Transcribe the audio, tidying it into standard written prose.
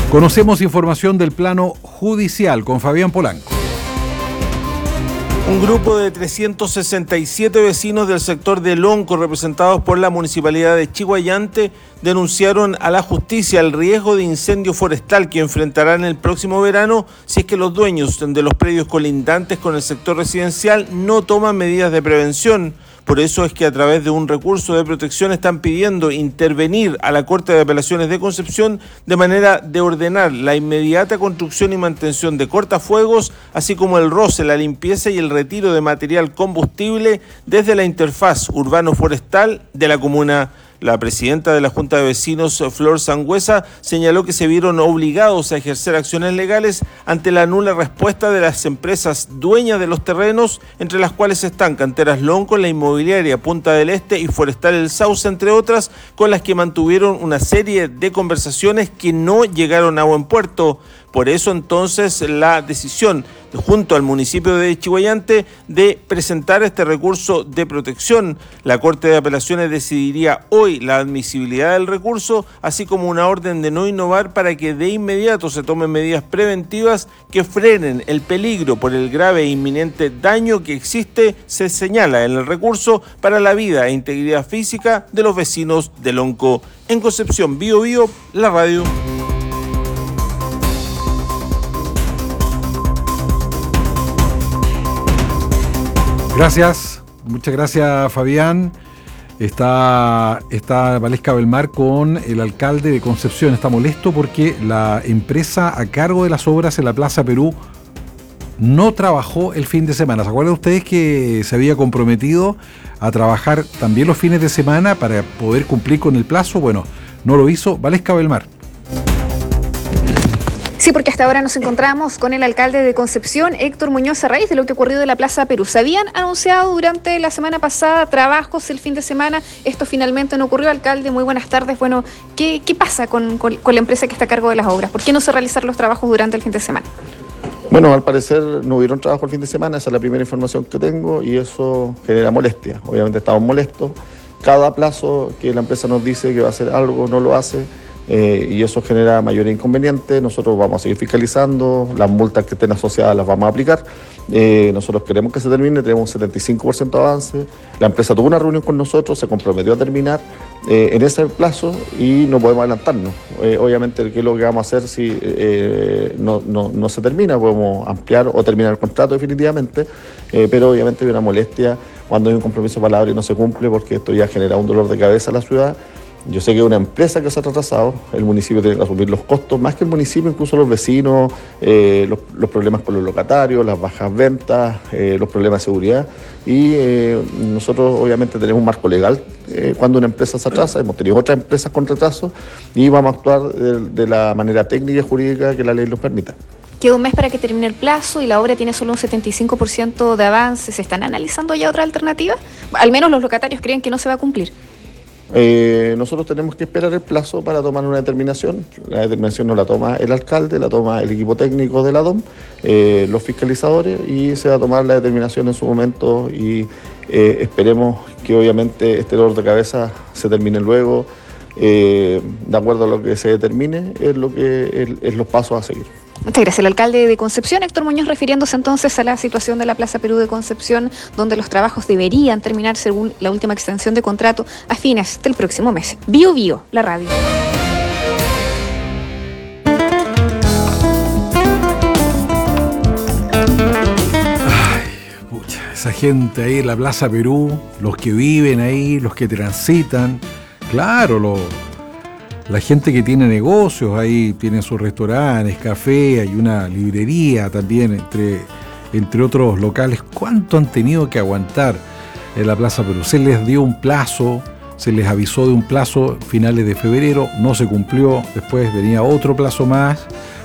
Conocemos información del plano judicial con Fabián Polanco. Un grupo de 367 vecinos del sector de Lonco, representados por la Municipalidad de Chiguayante, denunciaron a la justicia el riesgo de incendio forestal que enfrentarán el próximo verano si es que los dueños de los predios colindantes con el sector residencial no toman medidas de prevención. Por eso es que a través de un recurso de protección están pidiendo intervenir a la Corte de Apelaciones de Concepción de manera de ordenar la inmediata construcción y mantención de cortafuegos, así como el roce, la limpieza y el retiro de material combustible desde la interfaz urbano-forestal de la comuna. La presidenta de la Junta de Vecinos, Flor Sangüesa, señaló que se vieron obligados a ejercer acciones legales ante la nula respuesta de las empresas dueñas de los terrenos, entre las cuales están Canteras Lonco, la inmobiliaria Punta del Este y Forestal El Sauce, entre otras, con las que mantuvieron una serie de conversaciones que no llegaron a buen puerto. Por eso entonces la decisión junto al municipio de Chiguayante de presentar este recurso de protección. La Corte de Apelaciones decidiría hoy la admisibilidad del recurso, así como una orden de no innovar para que de inmediato se tomen medidas preventivas que frenen el peligro por el grave e inminente daño que existe, se señala en el recurso, para la vida e integridad física de los vecinos de Lonco. En Concepción, Bío Bío, la radio. Gracias, muchas gracias Fabián. Está Valesca Belmar con el alcalde de Concepción. Está molesto porque la empresa a cargo de las obras en la Plaza Perú no trabajó el fin de semana. ¿Se acuerdan ustedes que se había comprometido a trabajar también los fines de semana para poder cumplir con el plazo? Bueno, no lo hizo. Valesca Belmar. Sí, porque hasta ahora nos encontramos con el alcalde de Concepción, Héctor Muñoz, a raíz de lo que ocurrió en la Plaza Perú. Se habían anunciado durante la semana pasada trabajos el fin de semana. Esto finalmente no ocurrió. Alcalde, muy buenas tardes. Bueno, ¿qué pasa con la empresa que está a cargo de las obras? ¿Por qué no se realizaron los trabajos durante el fin de semana? Bueno, al parecer no hubieron trabajo el fin de semana. Esa es la primera información que tengo y eso genera molestia. Obviamente estamos molestos. Cada plazo que la empresa nos dice que va a hacer algo, no lo hace. Y eso genera mayor inconveniente. Nosotros vamos a seguir fiscalizando, las multas que estén asociadas las vamos a aplicar. Nosotros queremos que se termine, tenemos un 75% de avance. La empresa tuvo una reunión con nosotros, se comprometió a terminar en ese plazo y no podemos adelantarnos. Obviamente, ¿qué es lo que vamos a hacer si no se termina? Podemos ampliar o terminar el contrato definitivamente, pero obviamente hay una molestia cuando hay un compromiso de palabra y no se cumple, porque esto ya genera un dolor de cabeza a la ciudad. Yo sé que es una empresa que se ha retrasado, el municipio tiene que asumir los costos, más que el municipio, incluso los vecinos, los problemas con los locatarios, las bajas ventas, los problemas de seguridad. Y nosotros obviamente tenemos un marco legal cuando una empresa se atrasa, hemos tenido otras empresas con retraso y vamos a actuar de la manera técnica y jurídica que la ley nos permita. Queda un mes para que termine el plazo y la obra tiene solo un 75% de avance. ¿Se están analizando ya otra alternativa? Al menos los locatarios creen que no se va a cumplir. Nosotros tenemos que esperar el plazo para tomar una determinación. La determinación no la toma el alcalde, la toma el equipo técnico de la DOM, los fiscalizadores, y se va a tomar la determinación en su momento y esperemos que obviamente este dolor de cabeza se termine luego, de acuerdo a lo que se determine, es los pasos a seguir. Muchas gracias. El alcalde de Concepción, Héctor Muñoz, refiriéndose entonces a la situación de la Plaza Perú de Concepción, donde los trabajos deberían terminar según la última extensión de contrato a fines del próximo mes. Bío Bío, la radio. Ay, pucha, esa gente ahí en la Plaza Perú, los que viven ahí, los que transitan, claro, la gente que tiene negocios ahí, tiene sus restaurantes, café, hay una librería también, entre otros locales. ¿Cuánto han tenido que aguantar en la Plaza Perú? Se les dio un plazo, se les avisó de un plazo finales de febrero, no se cumplió, después venía otro plazo más,